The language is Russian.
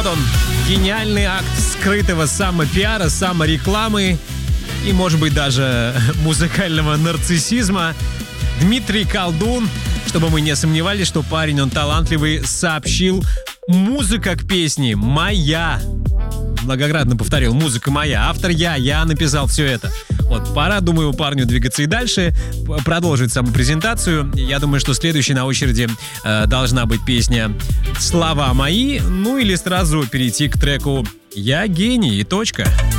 Вот он, гениальный акт скрытого самопиара, саморекламы и, может быть, даже музыкального нарциссизма. Дмитрий Колдун, чтобы мы не сомневались, что парень, он талантливый, сообщил: музыка к песне моя. Многократно повторил: музыка моя, автор я написал все это. Вот, пора, думаю, парню двигаться и дальше, продолжить самопрезентацию. Я думаю, что следующей на очереди должна быть песня «Слова мои», ну или сразу перейти к треку «Я гений» и точка.